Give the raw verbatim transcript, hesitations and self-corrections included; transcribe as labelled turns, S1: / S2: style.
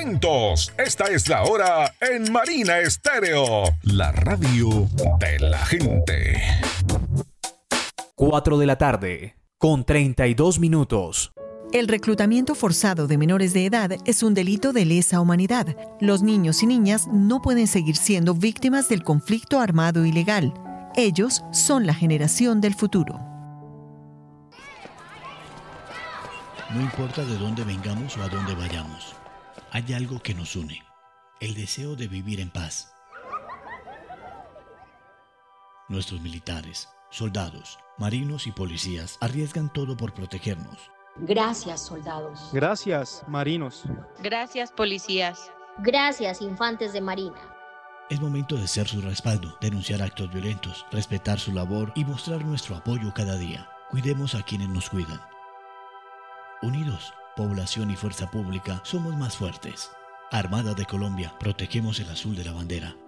S1: momentos. Esta es la hora en Marina Estéreo, la radio de la gente.
S2: cuatro de la tarde, con treinta y dos minutos.
S3: El reclutamiento forzado de menores de edad es un delito de lesa humanidad. Los niños y niñas no pueden seguir siendo víctimas del conflicto armado ilegal. Ellos son la generación del futuro.
S4: No importa de dónde vengamos o a dónde vayamos, hay algo que nos une, el deseo de vivir en paz. Nuestros militares, soldados, marinos y policías arriesgan todo por protegernos.
S5: Gracias, soldados.
S6: Gracias, marinos.
S7: Gracias, policías.
S8: Gracias, infantes de Marina.
S4: Es momento de ser su respaldo, denunciar actos violentos, respetar su labor y mostrar nuestro apoyo cada día. Cuidemos a quienes nos cuidan. Unidos, población y fuerza pública, somos más fuertes. Armada de Colombia, protegemos el azul de la bandera.